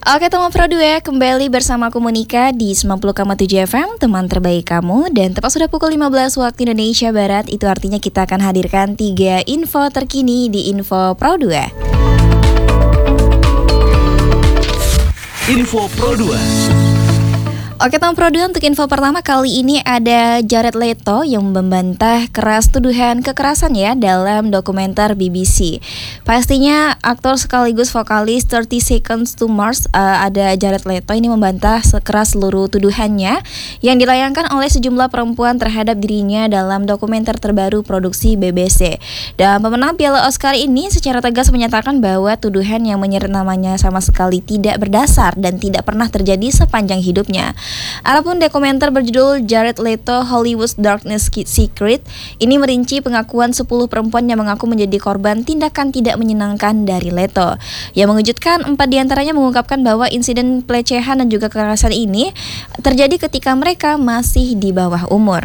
Oke teman Pro 2, kembali bersama aku Monica di 90,7 FM, teman terbaik kamu. Dan tepat sudah pukul 15 waktu Indonesia Barat. Itu artinya kita akan hadirkan 3 info terkini di Info Pro 2. Info Pro 2. Oke teman Pro 2, untuk info pertama kali ini ada Jared Leto yang membantah keras tuduhan kekerasan ya dalam dokumenter BBC. Pastinya aktor sekaligus vokalis 30 Seconds to Mars ada Jared Leto ini membantah sekeras seluruh tuduhannya yang dilayangkan oleh sejumlah perempuan terhadap dirinya dalam dokumenter terbaru produksi BBC. Dan pemenang Piala Oscar ini secara tegas menyatakan bahwa tuduhan yang menyeret namanya sama sekali tidak berdasar dan tidak pernah terjadi sepanjang hidupnya. Adapun dokumenter berjudul Jared Leto Hollywood's Darkest Secret ini merinci pengakuan 10 perempuan yang mengaku menjadi korban tindakan tidak menyenangkan dari Leto. Yang mengejutkan, 4 diantaranya mengungkapkan bahwa insiden pelecehan dan juga kekerasan ini terjadi ketika mereka masih di bawah umur.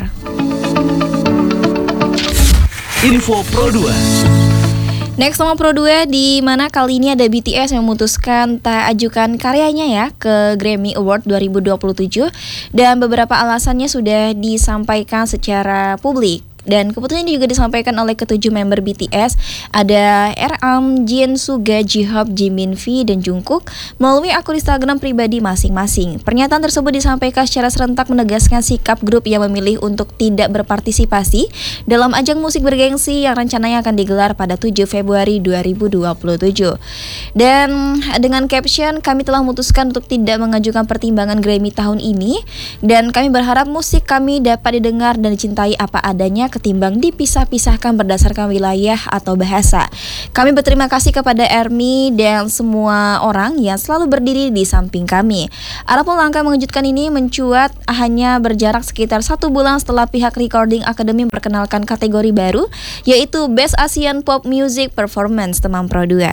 Info Pro 2. Next sama Pro 2, di mana kali ini ada BTS yang memutuskan tak ajukan karyanya ya ke Grammy Award 2027 dan beberapa alasannya sudah disampaikan secara publik. Dan keputusan ini juga disampaikan oleh ketujuh member BTS, ada RM, Jin, Suga, J-Hope, Jimin, V, dan Jungkook melalui akun Instagram pribadi masing-masing. Pernyataan tersebut disampaikan secara serentak menegaskan sikap grup yang memilih untuk tidak berpartisipasi dalam ajang musik bergengsi yang rencananya akan digelar pada 7 Februari 2027. Dan dengan caption, kami telah memutuskan untuk tidak mengajukan pertimbangan Grammy tahun ini dan kami berharap musik kami dapat didengar dan dicintai apa adanya ketimbang dipisah-pisahkan berdasarkan wilayah atau bahasa. Kami berterima kasih kepada ARMY dan semua orang yang selalu berdiri di samping kami. Adapun langkah mengejutkan ini mencuat hanya berjarak sekitar 1 bulan setelah pihak Recording Academy memperkenalkan kategori baru, yaitu Best Asian Pop Music Performance, teman Pro 2.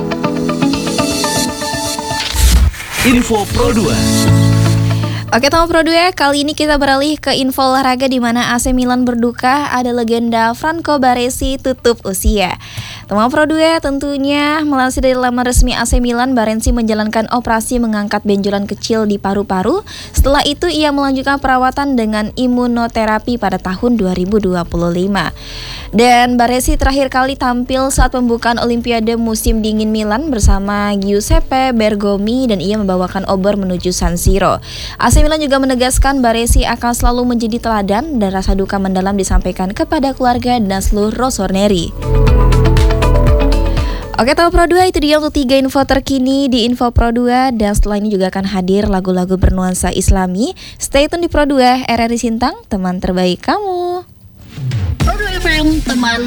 Info Pro 2. Oke teman Pro 2, kali ini kita beralih ke info olahraga di mana AC Milan berduka ada legenda Franco Baresi tutup usia. Teman Pro 2, tentunya melansir dari laman resmi AC Milan, Baresi menjalankan operasi mengangkat benjolan kecil di paru-paru. Setelah itu ia melanjutkan perawatan dengan imunoterapi pada tahun 2025. Dan Baresi terakhir kali tampil saat pembukaan Olimpiade musim dingin Milan bersama Giuseppe Bergomi dan ia membawakan obor menuju San Siro. AC Milan juga menegaskan Baresi akan selalu menjadi teladan dan rasa duka mendalam disampaikan kepada keluarga dan seluruh rossoneri. Oke teman Pro 2, itu dia untuk 3 info terkini di Info Pro 2 dan setelah ini juga akan hadir lagu-lagu bernuansa Islami. Stay tune di Pro 2, RRI Sintang, teman terbaik kamu. Pro 2 FM, teman